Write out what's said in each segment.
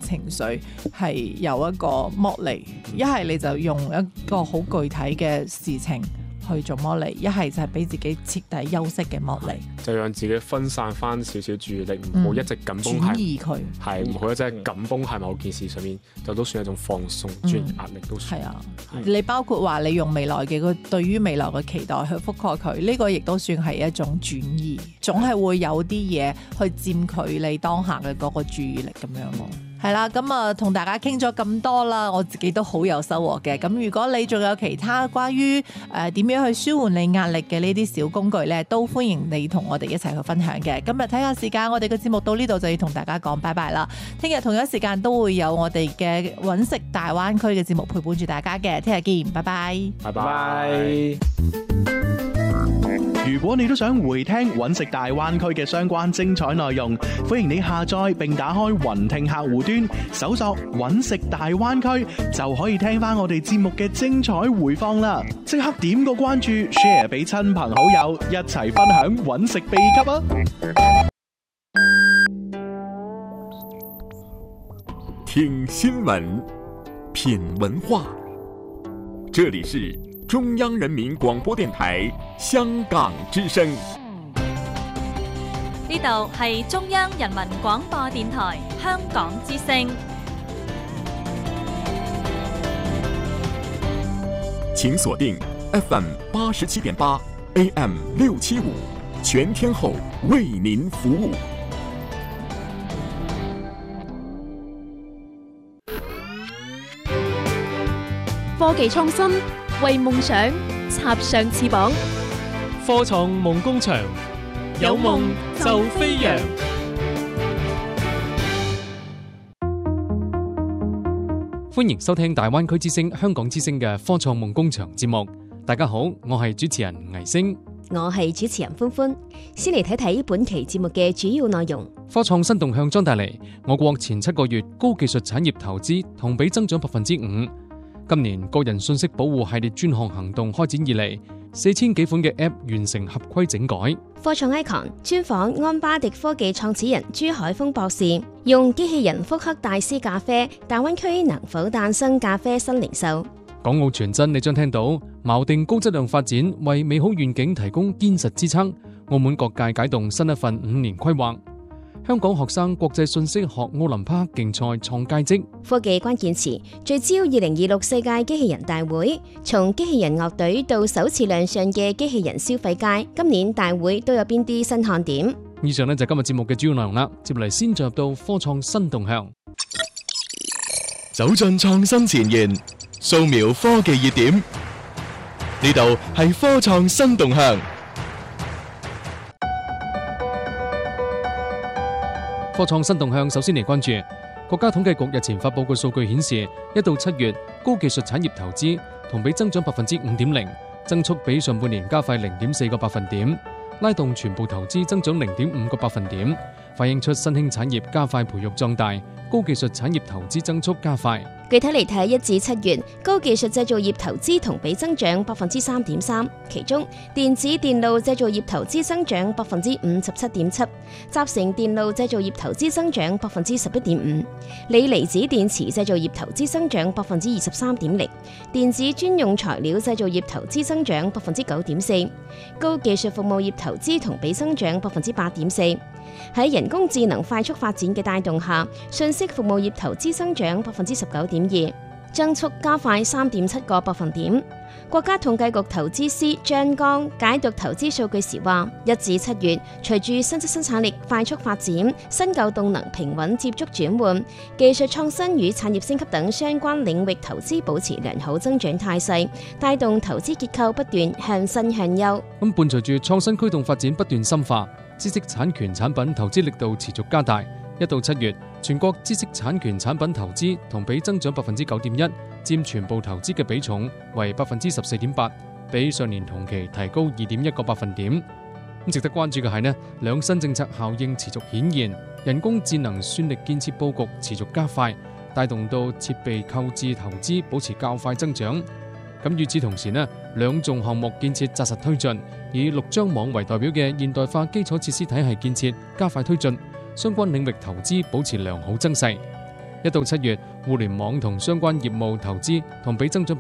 情緒係有一個剝離，一係你就用一個好具體嘅事情去做剝離，一係就係俾自己徹底休息嘅剝離， 就讓自己分散翻少少注意力，唔好一直緊繃轉移佢， 唔好一直緊繃喺某件事上面，就都算一種放鬆，轉移壓力都算。 係啊，你包括話你用未來嘅個對於未來嘅期待去覆蓋佢，呢個亦都算係一種轉移，總係會有啲嘢去佔據你當下嘅嗰個注意力咁樣咯。係啦，咁啊同大家傾咗咁多啦，我自己都好有收穫嘅。咁如果你仲有其他關於點樣去舒緩你壓力嘅呢啲小工具呢，都歡迎你同我哋一齊去分享嘅。今日睇下時間，我哋嘅節目到呢度就要同大家講拜拜啦。聽日同樣時間都會有我哋嘅揾食大灣區嘅節目陪伴住大家嘅，聽日見，拜拜。 拜拜。 如果你都想回聽揾食大灣區嘅相關精彩內容，歡迎你下載並打開雲聽客戶端，搜索揾食大灣區，就可以聽翻我哋節目嘅精彩回放啦！即刻點個關注 ，share 俾親朋好友，一齊分享揾食秘笈啊！ 聽新聞，品文化，這裡是中央人民廣播電台香港之聲。 呢度係中央人民廣播電台香港之聲。 請鎖定 FM 87.8 AM 675，全天候為您服務。 科技創新，為夢想插上翅膀。 科創夢工場，有夢就飛揚。歡迎收聽大灣區之聲、香港之聲嘅科創夢工場節目。大家好，我係主持人倪星， 我係主持人歡歡。先嚟睇睇本期節目嘅主要內容。 科創新動向將帶嚟我國前7個月高技術產業投資同比增長5%。今年個人信息保護系列專項行動開展以嚟，4000幾款嘅 App 完成合規整改。 科創 icon 專訪安巴迪科技創始人朱海峰博士，用機器人複刻大師咖啡，大灣區能否誕生咖啡新零售？ 港澳傳真你將聽到錨定高質量發展，為美好願景提供堅實支撐。澳門各界解凍新一份5年規劃。香港學生國際信息學奧林匹克競賽創佳績。 科技關鍵詞聚焦2026世界機器人大會，從機器人樂隊到首次亮相嘅機器人消費街，今年大會都有邊啲新看點？ 以上呢就係今日節目嘅主要內容啦。接嚟先進入到科創新動向， 走進創新前沿，掃描科技熱點，呢度係科創新動向。 科創新動向，首先嚟關注國家統計局日前發佈嘅數據顯示，1到7月高技術產業投資同比增長5.0%，增速比上半年加快0.4個百分點，拉動全部投資增長0.5個百分點，反映出新興產業加快培育壯大，高技術產業投資增速加快。 具體嚟睇，1至7月高技術製造業投資同比增長3.3%，其中電子電路製造業投資增長57.7%，集成電路製造業投資增長11.5%，鋰離子電池製造業投資增長23.0%，電子專用材料製造業投資增長9.4%，高技術服務業投資同比增長8.4%。喺人工智能快速發展嘅帶動下，信息服務業投資增長19.2%，增速加快3.7個百分點。國家統計局投資司張剛解讀投資數據時話：1至7月，隨住新質生產力快速發展，新舊動能平穩接觸轉換，技術創新與產業升級等相關領域投資保持良好增長態勢，帶動投資結構不斷向新向優。 咁伴隨住創新驅動發展不斷深化，知識產權產品投資力度持續加大。1到7月，全國知識產權產品投資同比增長9.1%，佔全部投資嘅比重為14.8%，比上年同期提高2.1個百分點。咁值得關注嘅係呢，兩新政策效應持續顯現，人工智能算力建設佈局持續加快，帶動到設備購置投資保持較快增長。咁與此同時呢，兩重項目建設紮實推進，以陸張網為代表嘅現代化基礎設施體系建設加快推進，相關領域投資保持良好增勢。 1到7月，互聯網同相關業務投資同比增長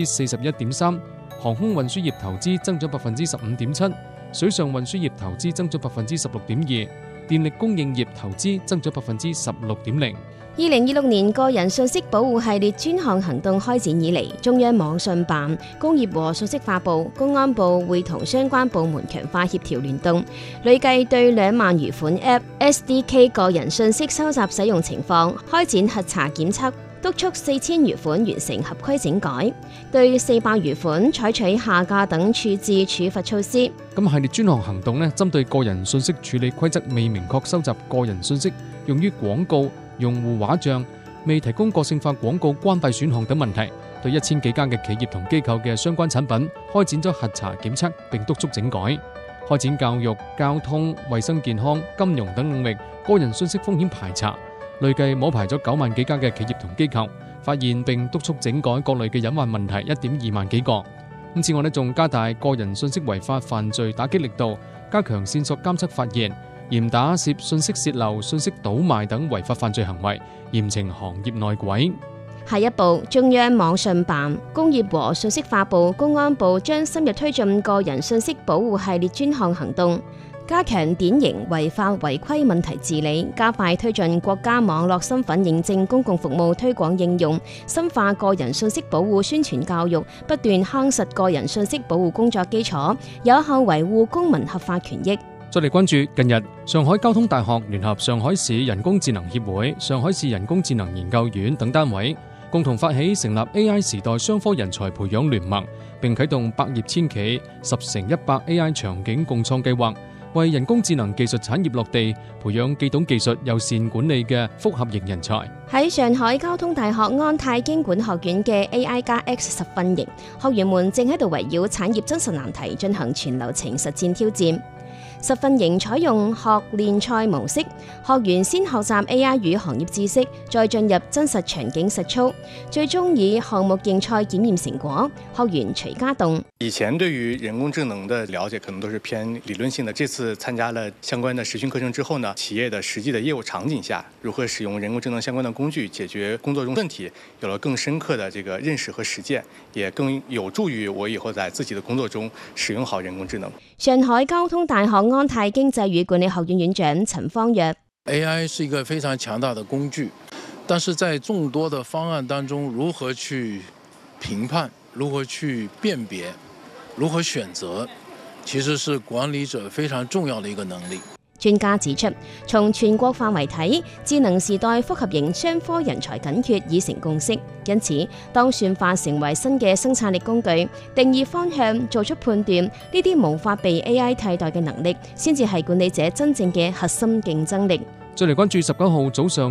41.3%，航空運輸業投資增長15.7%，水上運輸業投資增長16.2%，電力供應業投資增長16.0%。 2026年個人信息保護系列專項行動開展以嚟，中央網信辦、工業和信息化部、公安部會同相關部門強化協調聯動，累計對2萬餘款 App、SDK 個人信息收集使用情況開展核查檢測，督促4000餘款完成合規整改，對400餘款採取下架等處置處罰措施。 咁系列專項行動呢，針對個人信息處理規則未明確收集個人信息用於廣告、用戶畫像、未提供個性化廣告關閉選項等問題，對1000幾間嘅企業同機構嘅相關產品開展咗核查檢測並督促整改，開展教育、交通、衛生健康、金融等領域個人信息風險排查，累計摸排咗9萬幾家嘅企業同機構，發現並督促整改各類嘅隱患問題1.2萬幾個。此外仲加大個人信息違法犯罪打擊力度，加強線索監測發現，嚴打涉信息洩漏、信息倒賣等違法犯罪行為，嚴懲行業內鬼。 下一步，中央網信辦、工業和信息化部、公安部將深入推進個人信息保護系列專項行動，加強典型違法違規問題治理，加快推進國家網絡身份認證公共服務推廣應用，深化個人信息保護宣傳教育，不斷夯實個人信息保護工作基礎，有效維護公民合法權益。 再嚟關注近日，上海交通大學聯合上海市人工智能協會、上海市人工智能研究院等單位，共同發起成立 AI 時代雙科人才培養聯盟，並啟動百業千企10×100 AI 場景共創計劃，為人工智能技術產業落地，培養既懂技術又善管理嘅複合型人才。 喺上海交通大學安泰經管學院嘅 AI+X 實訓營，學員們正喺度圍繞產業真實難題進行全流程實戰挑戰。實訓營採用學練賽模式，學員先學習 AI 與行業知識，再進入真實場景實操，最終以項目競賽檢驗成果。學員徐家棟： 以前對於人工智能的了解可能都是偏理論性的，這次參加了相關的實訓課程之後呢，企業的實際的業務場景下，如何使用人工智能相關的工具解決工作中問題，有了更深刻的這個認識和實踐，也更有助於我以後在自己的工作中使用好人工智能。 上海交通大學安泰經濟與管理學院院長陳方若 ：AI 是一個非常強大的工具，但是在眾多的方案當中，如何去評判、如何去辨別、如何選擇，其實是管理者非常重要的一個能力。 專家指出，從全國範圍睇，智能時代複合型雙科人才緊缺已成共識。因此，當算法成為新嘅生產力工具，定義方向、做出判斷，呢啲無法被 AI 替代嘅能力，先至係管理者真正嘅核心競爭力。 再嚟關注19號早上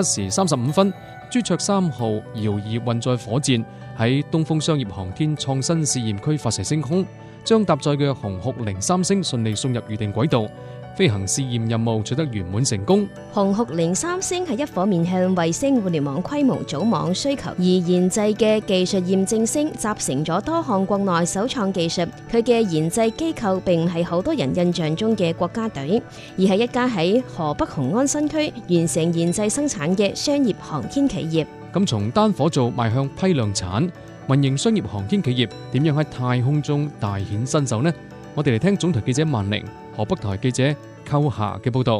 07:35，朱雀3號遙2運載火箭喺東風商業航天創新試驗區發射升空，將搭載嘅紅酷03星順利送入預定軌道。飛行試驗任務取得圓滿成功。 紅酷03星係一顆面向衛星互聯網規模組網需求而研製嘅技術驗證星，集成咗多項國內首創技術。佢嘅研製機構並唔係好多人印象中嘅國家隊，而係一家喺河北雄安新區完成研製生產嘅商業航天企業。 咁從單火灶邁向批量產，民營商業航天企業點樣喺太空中大顯身手呢？我哋嚟聽總台記者萬寧、河北台記者寇霞嘅報道。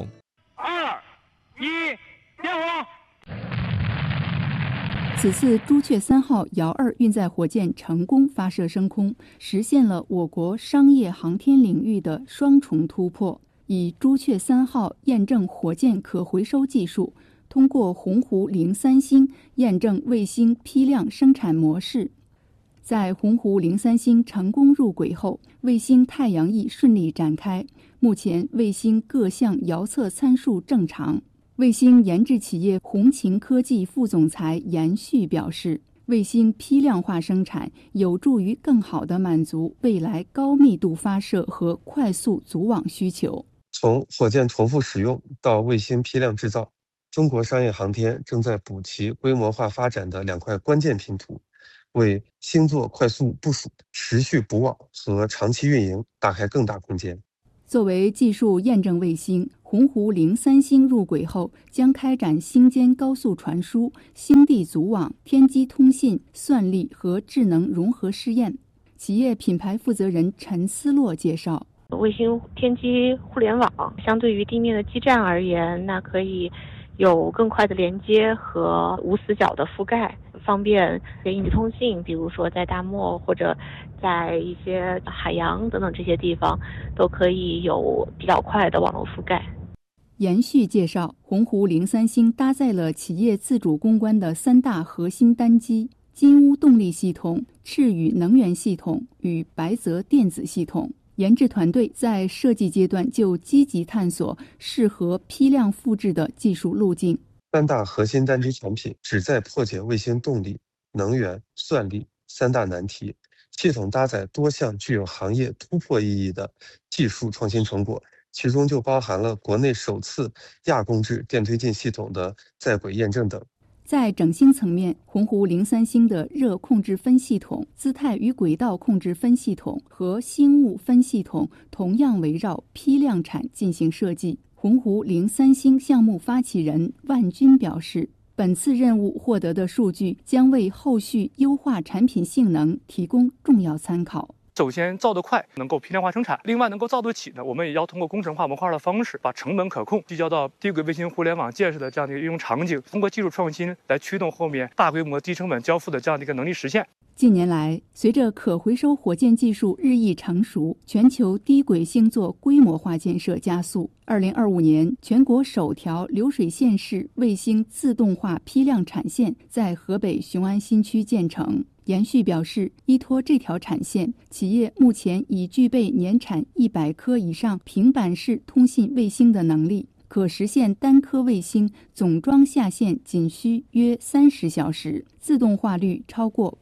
2、1，點火！ 此次朱雀3號遙2運載火箭成功發射升空，實現了我國商業航天領域的雙重突破。以朱雀3號驗證火箭可回收技術，通過鴻鵠03星驗證衛星批量生產模式。在鴻鵠03星成功入軌後，衛星太陽翼順利展開，目前衛星各項遙測參數正常。衛星研製企業鴻勤科技副總裁嚴旭表示，衛星批量化生產有助於更好地滿足未來高密度發射和快速組網需求。 從火箭重複使用到衛星批量製造，中國商業航天正在補齊規模化發展的兩塊關鍵拼圖，為星座快速部署、持續補網和長期運營打開更大空間。 作为技术验证卫星，鸿鹄0-3星入轨后将开展星间高速传输、星地组网、天基通信、算力和智能融合试验。企业品牌负责人陈思洛介绍， 卫星天基互联网相对于地面的基站而言，那可以有更快的连接和无死角的覆盖，方便应急通信，比如说在大漠或者在一些海洋等等这些地方，都可以有比较快的网络覆盖。 延续介绍，鸿鹄0-3星搭载了企业自主攻关的3大核心单机：金乌动力系统、赤羽能源系统与白泽电子系统。研制团队在设计阶段就积极探索适合批量复制的技术路径。 3大核心单机产品旨在破解卫星动力、能源、算力3大难题，系统搭载多项具有行业突破意义的技术创新成果，其中就包含了国内首次亚共制电推进系统的在轨验证等。 在整星层面，鸿鹄0-3星的热控制分系统、姿态与轨道控制分系统和星雾分系统同样围绕批量产进行设计。鸿鹄0-3星项目发起人万军表示，本次任务获得的数据将为后续优化产品性能提供重要参考。 首先造得快，能够批量化生产；另外能够造得起呢，我们也要通过工程化、模块化的方式，把成本可控聚焦到低轨卫星互联网建设的这样的一个应用场景，通过技术创新来驱动后面大规模低成本交付的这样的一个能力实现。 近年来，随着可回收火箭技术日益成熟，全球低轨星座规模化建设加速。2025年，全国首条流水线式卫星自动化批量产线在河北雄安新区建成。延续表示，依托这条产线，企业目前已具备年产100颗以上平板式通信卫星的能力，可实现单颗卫星总装下线仅需约30小时，自动化率超过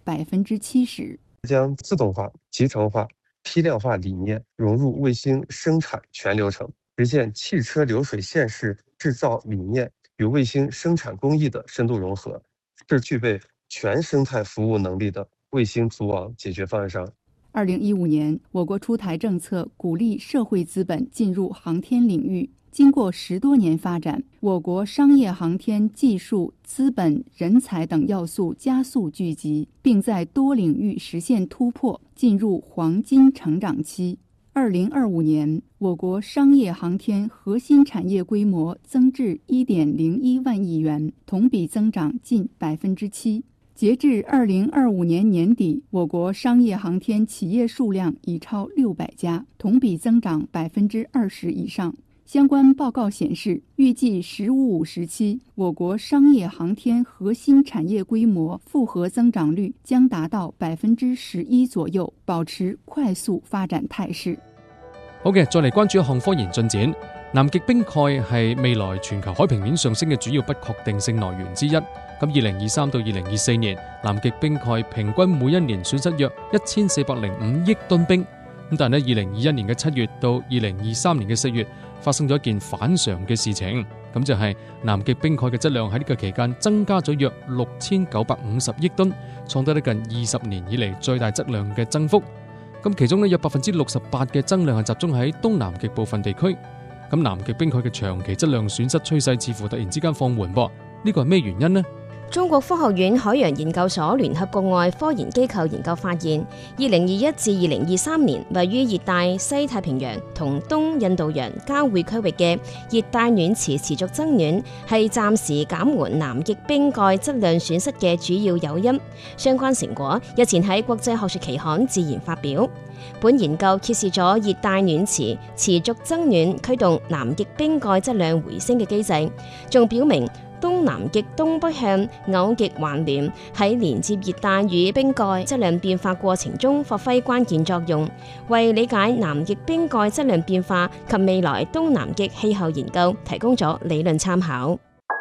70%。 将自动化、集成化、批量化理念融入卫星生产全流程，实现汽车流水线式制造理念与卫星生产工艺的深度融合，是具备全生态服务能力的卫星组网解决方案商。 2015年，我国出台政策，鼓励社会资本进入航天领域。经过10多年发展，我国商业航天技术、资本、人才等要素加速聚集，并在多领域实现突破，进入黄金成长期。2025年，我国商业航天核心产业规模增至1.01万亿元，同比增长近7%。截至2025年年底，我国商业航天企业数量已超600家，同比增长20%以上。相关报告显示，预计“15-5”时期，我国商业航天核心产业規模复合增長率將達到11%左右，保持快速發展態勢。 好嘅，再嚟關注一項科研進展。南極冰蓋係未來全球海平面上升嘅主要不確定性來源之一。咁2023到2024年，南極冰蓋平均每一年損失約1405億噸冰。咁但係2021年嘅7月到2023年嘅4月，發生咗一件反常嘅事情，咁就係南極冰蓋嘅質量喺呢個期間增加咗約6950億噸，創得近20年以嚟最大質量嘅增幅。咁其中呢，有68%嘅增量係集中喺東南極部分地區。咁南極冰蓋嘅長期質量損失趨勢似乎突然之間放緩噃，呢個係咩原因呢？ 中國科學院海洋研究所聯合國外科研機構研究發現，2021至2023年位於熱帶西太平洋同東印度洋交匯區域嘅熱帶暖池持續增暖，係暫時減緩南極冰蓋質量損失嘅主要誘因。相關成果日前喺國際學術期刊《自然》發表。本研究揭示咗熱帶暖池持續增暖驅動南極冰蓋質量回升嘅機制，仲表明東南極東北向偶極環暖喺連接熱帶與冰蓋質量變化過程中發揮關鍵作用，為理解南極冰蓋質量變化及未來東南極氣候研究提供咗理論參考。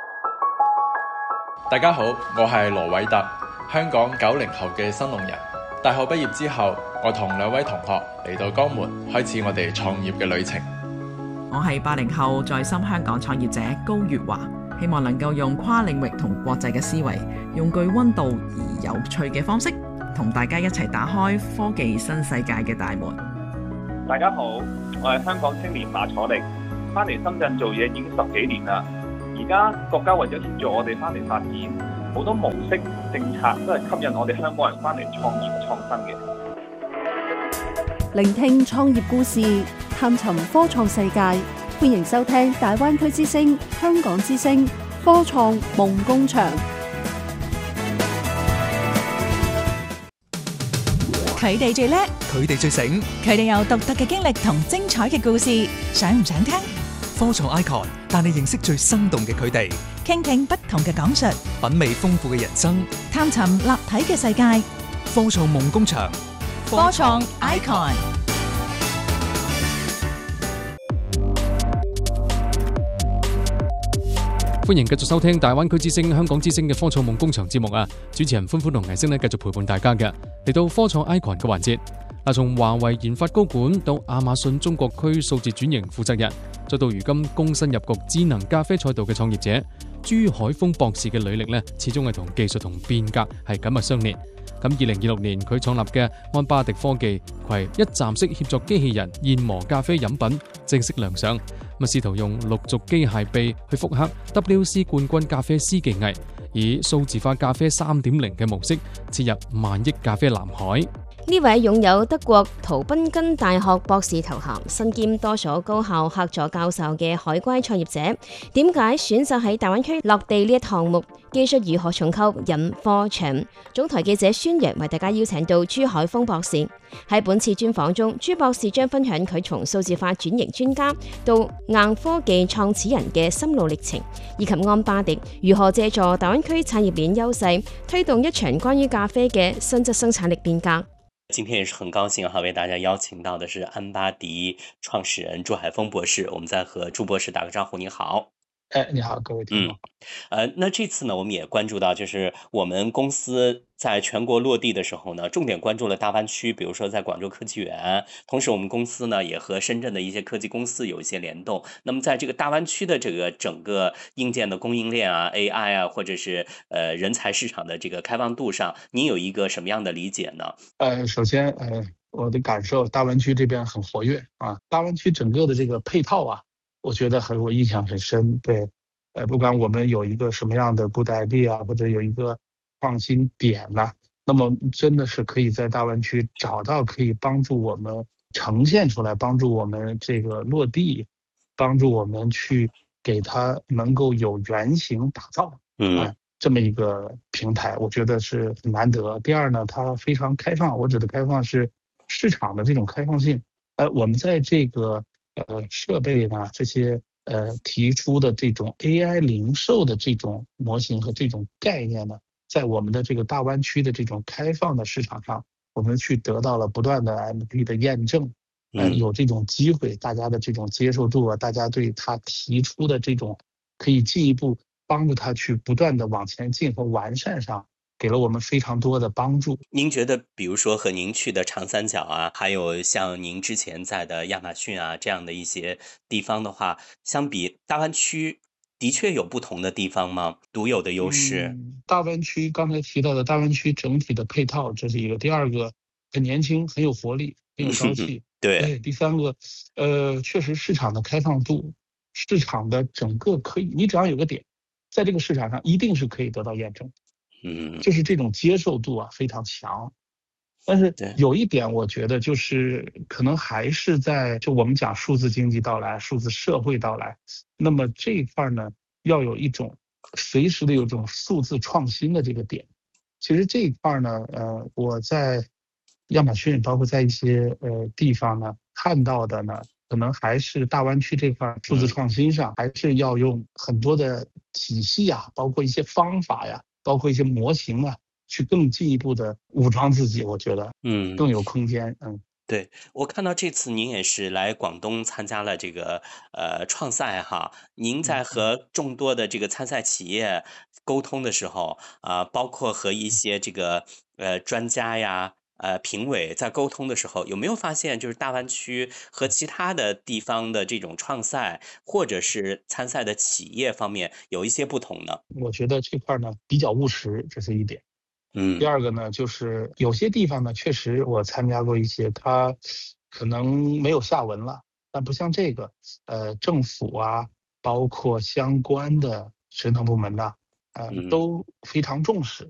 大家好，我係羅偉特，香港90後嘅新農人。大學畢業之後，我同2位同學嚟到江門，開始我哋創業嘅旅程。 我係80後在深香港創業者高月華。希望能夠用跨領域同國際嘅思維，用具溫度而有趣嘅方式，同大家一齊打開科技新世界嘅大門。 大家好，我係香港青年馬楚力，翻嚟深圳做嘢已經10幾年啦。而家國家為咗協助我哋翻嚟發展，好多模式政策都係吸引我哋香港人翻嚟創業創新嘅。 聆聽創業故事，探尋科創世界，歡迎收聽大灣區之聲、香港之聲科創夢工場。 佢哋最叻， 佢哋最醒， 佢哋有獨特嘅經歷同精彩嘅故事，想唔想聽？ 科創 icon 帶你認識最生動嘅佢哋， 傾聽不同嘅講述， 品味豐富嘅人生， 探尋立體嘅世界。 科創夢工場， 科創 icon。 歡迎繼續收聽大灣區之聲、香港之聲嘅科創夢工場節目啊！主持人歡歡同藝聲繼續陪伴大家嘅，嚟到科創 icon 嘅環節。嗱，從華為研發高管到亞馬遜中國區數字轉型負責人，再到如今躬身入局智能咖啡賽道嘅創業者朱海峰博士嘅履歷呢，始終係同技術同變革係緊密相連。咁2026年佢創立嘅安巴迪科技攜一站式協作機器人研磨咖啡飲品正式亮相，試圖用陸續機械臂去複刻 WC 冠軍咖啡師技藝，以數字化咖啡 3.0 嘅模式切入萬億咖啡藍海。 呢位擁有德國圖賓根大學博士頭銜、身兼多所高校客座教授嘅海歸創業者，點解選擇喺大灣區落地呢一項目？技術如何重構引科場？總台記者孫陽為大家邀請到朱海峰博士。喺本次專訪中，朱博士將分享佢從數字化轉型專家到硬科技創始人嘅心路歷程，以及安巴迪如何借助大灣區產業鏈優勢，推動一場關於咖啡嘅新質生產力變革。 今天也是很高興為大家邀請到的是安巴迪創始人朱海峰博士，我們再和朱博士打個招呼。你好。 你好，各位聽眾。 那這次呢，我們也關注到，就是我們公司在全國落地的時候呢，重點關注了大灣區，比如說在廣州科技園，同時我們公司呢也和深圳的一些科技公司有一些聯動。那麼在這個大灣區的這個整個硬件的供應鏈啊、AI 啊，或者是人才市場的這個開放度上，您有一個什麼樣的理解呢？ 首先我的感受，大灣區這邊很活躍啊，大灣區整個的這個配套啊，我覺得我印象很深。對，不管我們有一個什麼樣的 good idea 啊，或者有一個創新點啊，那麼真的是可以在大灣區找到可以幫助我們呈現出來，幫助我們這個落地，幫助我們去給它能夠有原型打造，這麼一個平台，我覺得是很難得。第二呢，它非常開放，我指的開放是市場的這種開放性。我們在這個設備呢，這些提出的這種 AI 零售的這種模型和這種概念呢，在我們的這個大灣區的這種開放的市場上，我們去得到了不斷的 MVP 的驗證，有這種機會，大家的這種接受度啊，大家對他提出的這種可以進一步幫助他去不斷的往前進和完善上，給了我們非常多的幫助。 您覺得比如說和您去的長三角啊，還有像您之前在的亞馬遜啊這樣的一些地方的話，相比大灣區的確有不同的地方嗎？獨有的優勢？ 大灣區剛才提到的大灣區整體的配套，這是一個。第二個，很年輕，很有活力，很有朝氣。 對。 第三個，確實市場的開放度，市場的整個可以，你只要有個點，在這個市場上一定是可以得到驗證。就是這種接受度啊非常強，但是有一點我覺得就是可能還是在就我們講數字經濟到來、數字社會到來，那麼這一塊呢要有一種隨時的有一種數字創新的這個點。其實這一塊呢，我在亞馬遜包括在一些地方呢看到的呢，可能還是大灣區這塊數字創新上，還是要用很多的體系啊，包括一些方法呀。包括一些模型啊，去更進一步的武裝自己，我覺得更有空間。 對，我看到這次您也是來廣東參加了這個創賽哈，您在和眾多的這個參賽企業溝通的時候包括和一些這個專家呀。評委在溝通的時候，有沒有發現就是大灣區和其他的地方的這種創賽或者是參賽的企業方面有一些不同呢？ 我覺得這塊呢比較務實，這是一點。第二個呢，就是有些地方呢，確實我參加過一些，它可能没有下文了。但不像这个，政府啊，包括相关的职能部门呐，都非常重视。